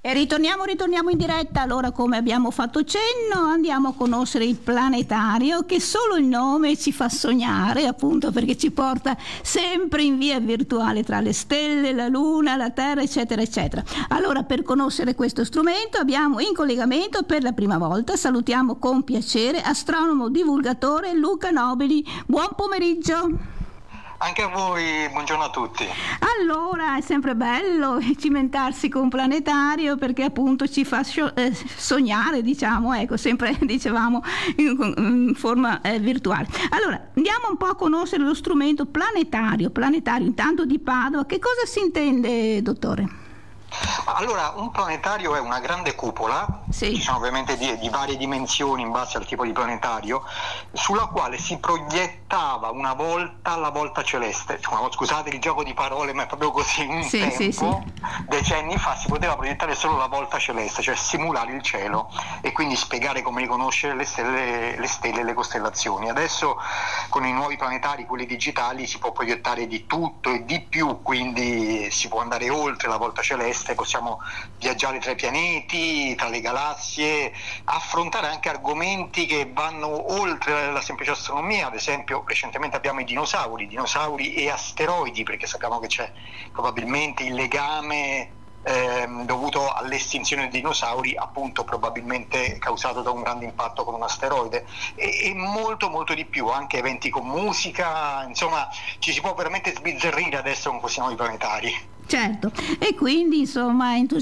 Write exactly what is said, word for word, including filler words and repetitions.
E ritorniamo, ritorniamo in diretta. Allora, come abbiamo fatto cenno, andiamo a conoscere il planetario, che solo il nome ci fa sognare, appunto perché ci porta sempre in via virtuale tra le stelle, la luna, la terra, eccetera eccetera. Allora, per conoscere questo strumento abbiamo in collegamento per la prima volta, salutiamo con piacere, astronomo divulgatore Luca Nobili. Buon pomeriggio. Anche a voi, buongiorno a tutti. Allora, è sempre bello cimentarsi con un planetario perché appunto ci fa eh, sognare, diciamo, ecco, sempre dicevamo in, in forma eh, virtuale. Allora, andiamo un po' a conoscere lo strumento planetario, planetario intanto di Padova. Che cosa si intende, dottore? Allora, un planetario è una grande cupola, sì. Ci sono ovviamente di, di varie dimensioni in base al tipo di planetario, sulla quale si proiettava una volta la volta celeste, cioè, scusate il gioco di parole, ma è proprio così, un sì, tempo, sì, sì. decenni fa, si poteva proiettare solo la volta celeste, cioè simulare il cielo e quindi spiegare come riconoscere le stelle, le stelle e le costellazioni. Adesso con i nuovi planetari, quelli digitali, si può proiettare di tutto e di più, quindi si può andare oltre la volta celeste, possiamo viaggiare tra i pianeti, tra le galassie, affrontare anche argomenti che vanno oltre la semplice astronomia. Ad esempio, recentemente abbiamo i dinosauri, dinosauri e asteroidi, perché sappiamo che c'è probabilmente il legame ehm, dovuto all'estinzione dei dinosauri, appunto probabilmente causato da un grande impatto con un asteroide, e, e molto molto di più, anche eventi con musica, insomma ci si può veramente sbizzarrire adesso con questi nuovi planetari. Certo, e quindi insomma entusiasmo